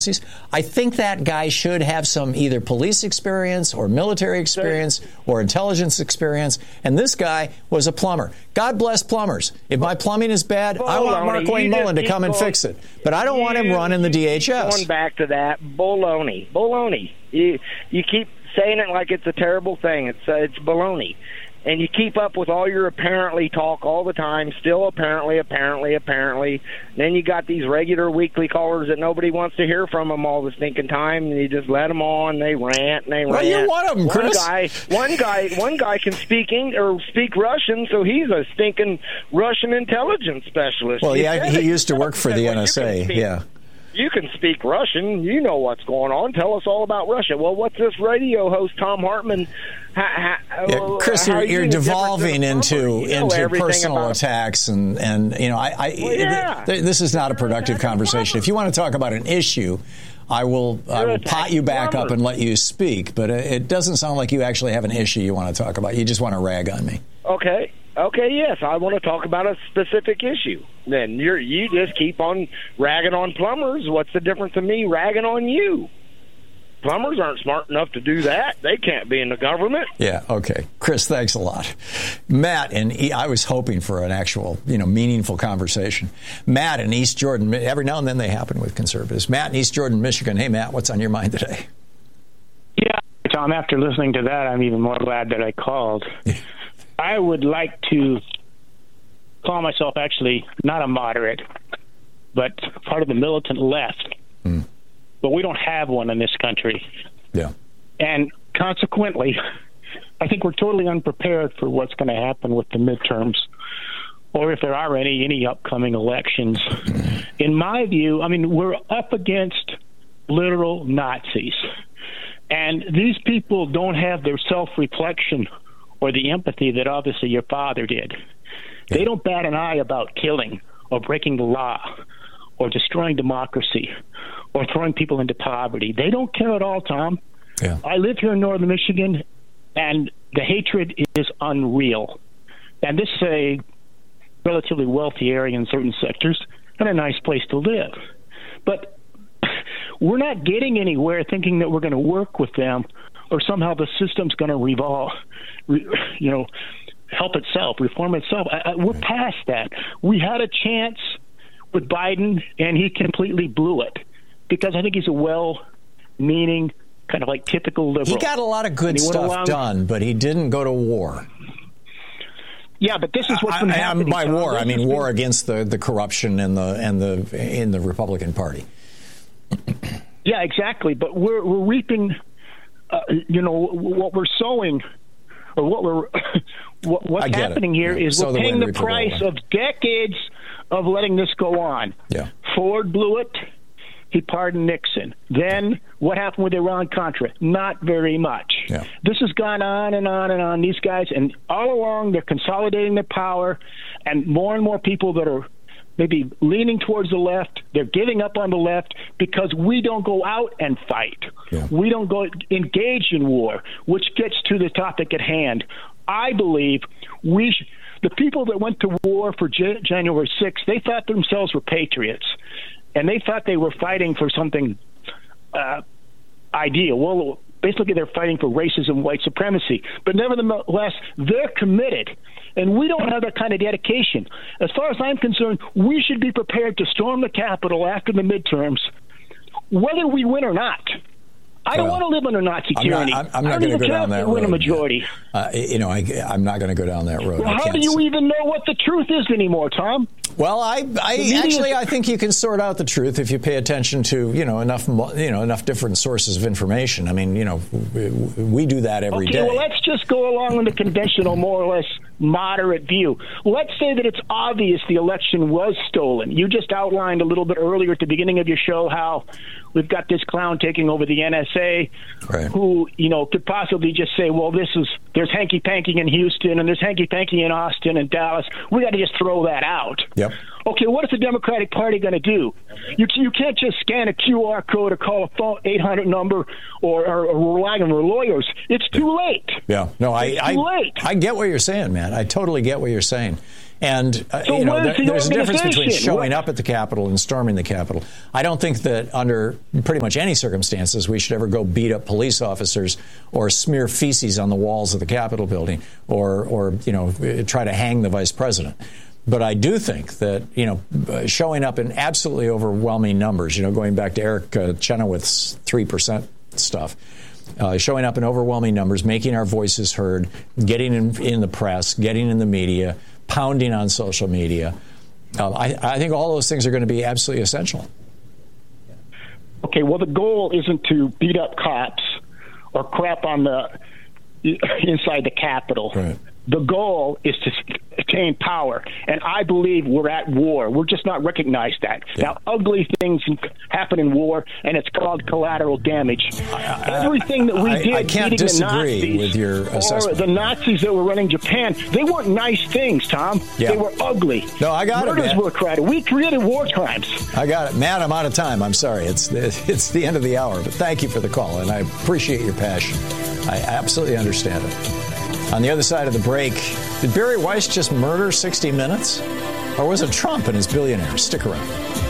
I think that guy should have some either police experience or military experience or intelligence experience. And this guy was a plumber. God bless plumbers. If my plumbing is bad, I want Mark Wayne Mullen to come and fix it. But I don't want him running the DHS. Going back to that, baloney. You keep saying it like it's a terrible thing. It's baloney. And you keep up with all your apparently talk all the time, still apparently. Then you got these regular weekly callers that nobody wants to hear from them all the stinking time, and you just let them on. They rant. Well, you're one of them, Chris. One guy can speak Russian, so he's a stinking Russian intelligence specialist. Well, yeah, he used to work for the NSA. Yeah. You can speak Russian. You know what's going on. Tell us all about Russia. Well, what's this radio host, Tom Hartman? Chris, you're devolving into personal attacks, and this is not a productive conversation. If you want to talk about an issue, I will pot you back up and let you speak. But it doesn't sound like you actually have an issue you want to talk about. You just want to rag on me. Okay, yes, I want to talk about a specific issue. Then you just keep on ragging on plumbers. What's the difference of me ragging on you? Plumbers aren't smart enough to do that. They can't be in the government. Yeah, okay. Chris, thanks a lot. Matt, and I was hoping for an actual, meaningful conversation. Matt in East Jordan, every now and then they happen with conservatives. Matt in East Jordan, Michigan. Hey, Matt, what's on your mind today? Yeah, Tom, after listening to that, I'm even more glad that I called. I would like to call myself actually not a moderate, but part of the militant left. But we don't have one in this country. Yeah. And consequently, I think we're totally unprepared for what's going to happen with the midterms, or if there are any upcoming elections. In my view, we're up against literal Nazis. And these people don't have their self-reflection or the empathy that obviously your father did. Yeah. They don't bat an eye about killing or breaking the law or destroying democracy or throwing people into poverty. They don't care at all, Tom. Yeah. I live here in northern Michigan, and the hatred is unreal. And this is a relatively wealthy area in certain sectors and a nice place to live. But we're not getting anywhere thinking that we're going to work with them or somehow the system's going to help itself, reform itself. We're past that. We had a chance with Biden, and he completely blew it because I think he's a well-meaning, kind of like typical liberal. He got a lot of good stuff done, but he didn't go to war. Yeah, but this is what's been happening. By war, I mean war against the corruption in the Republican Party. Yeah, exactly. But we're reaping, what we're sowing, or what's happening here is we're paying the price of decades of letting this go on. Yeah. Ford blew it. He pardoned Nixon. Then what happened with Iran-Contra? Not very much. Yeah. This has gone on and on and on. These guys, and all along, they're consolidating their power, and more people that are maybe leaning towards the left, they're giving up on the left because we don't go out and fight. Yeah. We don't go engage in war, which gets to the topic at hand. I believe the people that went to war for January 6th, they thought themselves were patriots. And they thought they were fighting for something ideal. Well, basically they're fighting for racism, white supremacy. But nevertheless, they're committed. And we don't have that kind of dedication. As far as I'm concerned, we should be prepared to storm the Capitol after the midterms, whether we win or not. I don't want to live under Nazi tyranny. I'm not going to go down that road. Win a majority. I'm not going to go down that road. Well, how do you even know what the truth is anymore, Tom? Well, I think you can sort out the truth if you pay attention to enough different sources of information. I mean, we do that every day. Well, let's just go along with the conventional, more or less moderate view. Let's say that it's obvious the election was stolen. You just outlined a little bit earlier at the beginning of your show how we've got this clown taking over the NSA, right, who, could possibly just say, well, there's hanky-panky in Houston and there's hanky-panky in Austin and Dallas. We got to just throw that out. Yep. Okay, what is the Democratic Party going to do? You can't just scan a QR code or call a phone 800 number or rely on their lawyers. It's too late. Yeah, no, too late. I get what you're saying, man. I totally get what you're saying. And so there's a difference between showing up at the Capitol and storming the Capitol. I don't think that under pretty much any circumstances we should ever go beat up police officers or smear feces on the walls of the Capitol building or try to hang the vice president. But I do think that, showing up in absolutely overwhelming numbers, going back to Eric Chenoweth's 3% stuff, showing up in overwhelming numbers, making our voices heard, getting in the press, getting in the media, pounding on social media. I think all those things are going to be absolutely essential. Okay, well, the goal isn't to beat up cops or crap on inside the Capitol. Right. The goal is to attain power, and I believe we're at war. We're just not recognized that. Yeah. Now, ugly things happen in war, and it's called collateral damage. Everything that we did, I can't disagree with your assessment. Or the Nazis that were running Japan, they weren't nice things, Tom. Yeah. They were ugly. No, I got Murders it, man. were created. We created war crimes. I got it. Matt, I'm out of time. I'm sorry. It's the end of the hour, but thank you for the call, and I appreciate your passion. I absolutely understand it. On the other side of the break, did Barry Weiss just murder 60 Minutes? Or was it Trump and his billionaires? Stick around.